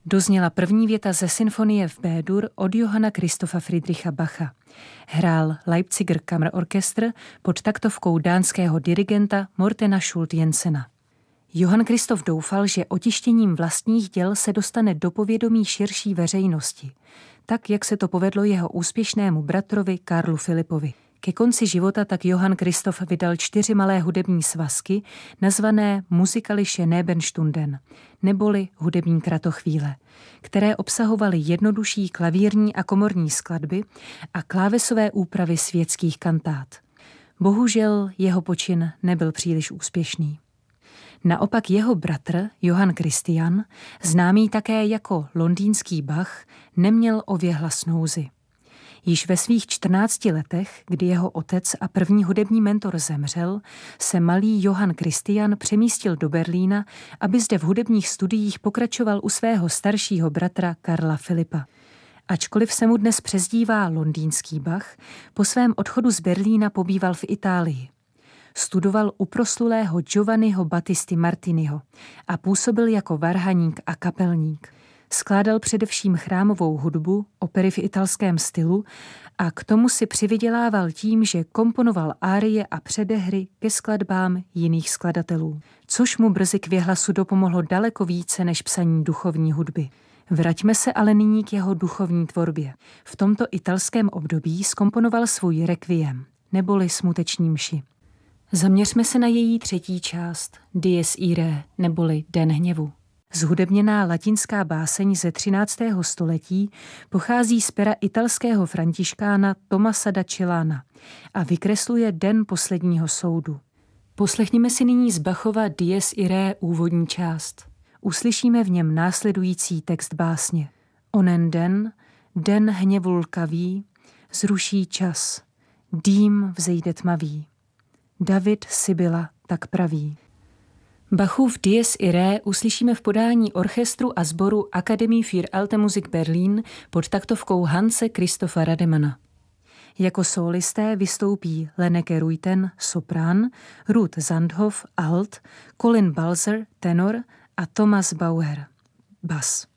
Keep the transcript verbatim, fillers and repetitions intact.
Dozněla první věta ze symfonie v B-dur od Johanna Christopha Friedricha Bacha. Hrál Leipziger Kammerorchester pod taktovkou dánského dirigenta Mortena Schult-Jensena. Johann Christoph doufal, že otištěním vlastních děl se dostane do povědomí širší veřejnosti, tak jak se to povedlo jeho úspěšnému bratrovi Karlu Filipovi. Ke konci života tak Johann Christoph vydal čtyři malé hudební svazky, nazvané Musikalische Nebenstunden, neboli hudební kratochvíle, které obsahovaly jednodušší klavírní a komorní skladby a klávesové úpravy světských kantát. Bohužel jeho počin nebyl příliš úspěšný. Naopak jeho bratr Johann Christian, známý také jako londýnský Bach, neměl ověhlas nouzi. Již ve svých čtrnácti letech, kdy jeho otec a první hudební mentor zemřel, se malý Johann Christian přemístil do Berlína, aby zde v hudebních studiích pokračoval u svého staršího bratra Karla Filipa. Ačkoliv se mu dnes přezdívá londýnský Bach, po svém odchodu z Berlína pobýval v Itálii. Studoval u proslulého Giovanniho Battisti Martiniho a působil jako varhaník a kapelník. Skládal především chrámovou hudbu, opery v italském stylu a k tomu si přivydělával tím, že komponoval árie a předehry ke skladbám jiných skladatelů, což mu brzy k věhlasu dopomohlo daleko více než psaní duchovní hudby. Vraťme se ale nyní k jeho duchovní tvorbě. V tomto italském období zkomponoval svůj requiem, neboli smuteční mši. Zaměřme se na její třetí část, Dies Irae, neboli Den hněvu. Zhudebněná latinská báseň ze třináctého století pochází z pera italského františkána Tomasa da Celana a vykresluje den posledního soudu. Poslechněme si nyní z Bachova Dies Irae úvodní část. Uslyšíme v něm následující text básně. Onen den, den hněvu lkavý, zruší čas, dým vzejde tmavý. David Sibyla tak praví. Bachův Dies Irae uslyšíme v podání orchestru a sboru Akademie für Alte Musik Berlin pod taktovkou Hanse Christopha Rademana. Jako solisté vystoupí Lenneke Ruijten, soprán, Ruth Zandhoff, alt, Colin Balzer, tenor a Thomas Bauer, bas.